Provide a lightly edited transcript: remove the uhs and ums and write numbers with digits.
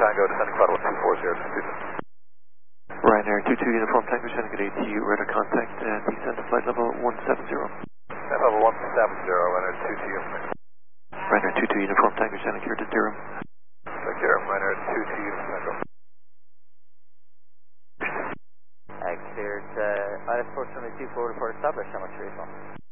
Tango, descending flight level 240. Ryanair 22 Uniform Tango, sending good ATU, radar contact, descend to flight level 170. Descent level 170, Ryanair 22. Ryanair 22 Uniform Tango, sending here to Durham. Thank you, Ryanair 22 Tango. Cleared ILS 422 forward for established, how much are you from?